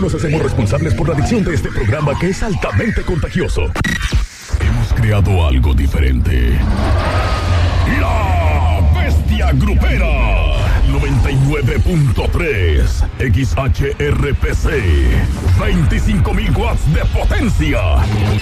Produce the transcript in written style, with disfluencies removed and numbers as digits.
nos hacemos responsables por la adicción de este programa que es altamente contagioso. Hemos creado algo diferente. La Bestia Grupera 99.3 XHRPC, 25,000 watts de potencia.